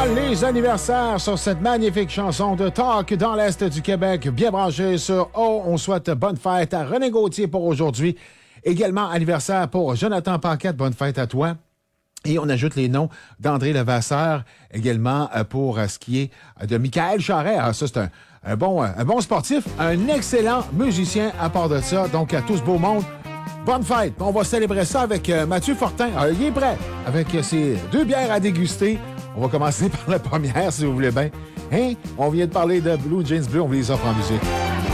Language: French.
les anniversaires sur cette magnifique chanson de Talk dans l'Est du Québec. Bien branché sur O. On souhaite bonne fête à René Gauthier pour aujourd'hui. Également anniversaire pour Jonathan Paquette. Bonne fête à toi. Et on ajoute les noms d'André Levasseur également pour ce qui est de Michael Charret. Alors ça, c'est un bon sportif, un excellent musicien à part de ça. Donc, à tout ce beau monde, bonne fête. On va célébrer ça avec Mathieu Fortin. Alors, il est prêt avec ses 2 bières à déguster. On va commencer par la première, si vous voulez bien. Hein? On vient de parler de Blue Jeans Bleu, on vous les offre en musique.